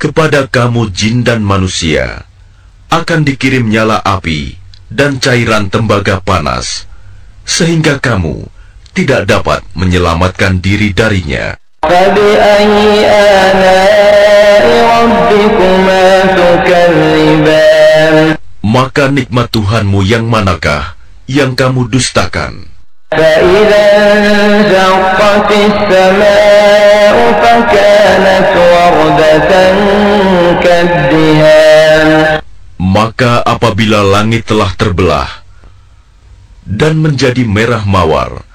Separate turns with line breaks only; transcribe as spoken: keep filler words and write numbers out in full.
Kepada kamu jin dan manusia akan dikirim nyala api dan cairan tembaga panas, sehingga kamu tidak dapat menyelamatkan diri darinya. Maka nikmat Tuhanmu yang manakah yang kamu dustakan? Maka apabila langit telah terbelah dan menjadi merah mawar,